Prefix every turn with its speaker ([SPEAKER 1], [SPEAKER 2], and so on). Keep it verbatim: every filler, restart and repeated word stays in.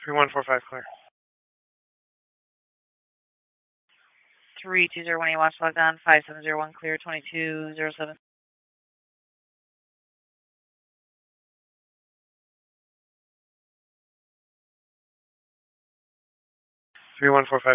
[SPEAKER 1] three one four five clear.
[SPEAKER 2] three two zero one eight watch logged on, five seven zero one clear, twenty-two zero seven.
[SPEAKER 1] three one four five.